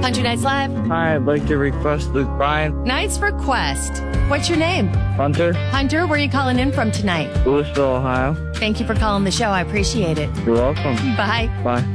Country Nights Live. Hi, I'd like to request Luke Bryan. Nice request. What's your name? Hunter, Hunter, where are you calling in from tonight? Louisville, Ohio. Thank you for calling the show. I appreciate it. You're welcome. Bye. Bye.